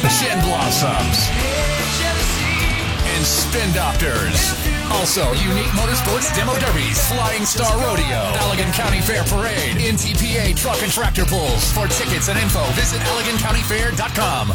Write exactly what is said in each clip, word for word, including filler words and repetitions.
Gin Blossoms, and Spin Doctors. Also, Unique Motorsports Demo Derbies, Flying Star Rodeo, Allegan County Fair Parade, N T P A Truck and Tractor Pulls. For tickets and info, visit Allegan County Fair dot com.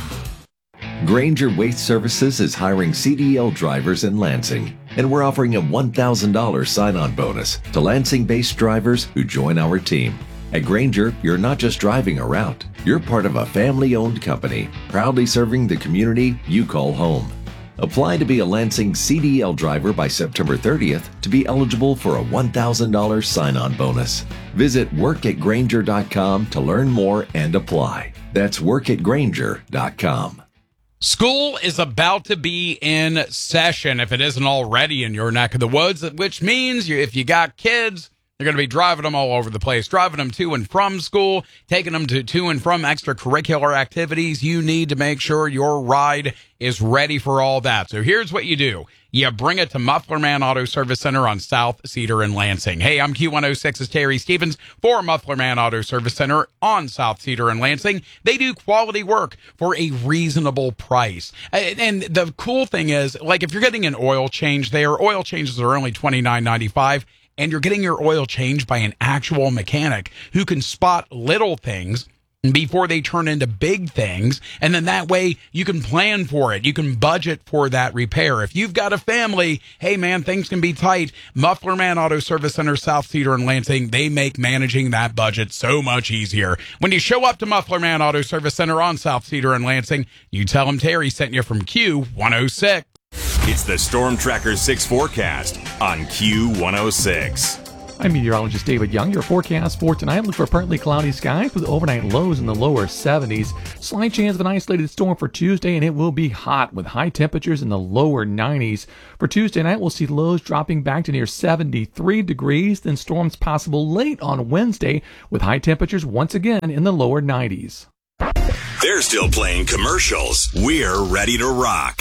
Granger Waste Services is hiring C D L drivers in Lansing, and we're offering a one thousand dollars sign-on bonus to Lansing-based drivers who join our team. At Granger, you're not just driving a route. You're part of a family-owned company, proudly serving the community you call home. Apply to be a Lansing C D L driver by September thirtieth to be eligible for a one thousand dollars sign-on bonus. Visit work at granger dot com to learn more and apply. That's work at granger dot com. School is about to be in session, if it isn't already in your neck of the woods, which means you, if you got kids, you're going to be driving them all over the place, driving them to and from school, taking them to, to and from extracurricular activities. You need to make sure your ride is ready for all that. So here's what you do. You bring it to Muffler Man Auto Service Center on South Cedar and Lansing. Hey, I'm Q one oh six's Terry Stevens for Muffler Man Auto Service Center on South Cedar and Lansing. They do quality work for a reasonable price. And the cool thing is, like, if you're getting an oil change there, oil changes are only twenty-nine ninety-five, and you're getting your oil changed by an actual mechanic who can spot little things before they turn into big things. And then that way you can plan for it. You can budget for that repair. If you've got a family, hey man, things can be tight. Muffler Man Auto Service Center, South Cedar and Lansing, they make managing that budget so much easier. When you show up to Muffler Man Auto Service Center on South Cedar and Lansing, you tell them Terry sent you from Q one oh six. It's the Storm Tracker six forecast on Q one oh six. I'm meteorologist David Young. Your forecast for tonight, look for partly cloudy skies with overnight lows in the lower seventies. Slight chance of an isolated storm for Tuesday, and it will be hot with high temperatures in the lower nineties. For Tuesday night, we'll see lows dropping back to near seventy-three degrees, then storms possible late on Wednesday with high temperatures once again in the lower nineties. They're still playing commercials. We're ready to rock.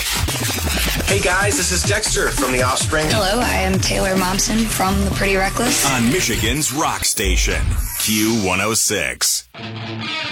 Hey guys, this is Dexter from The Offspring. Hello, I am Taylor Momsen from The Pretty Reckless. On Michigan's rock station, Q one oh six.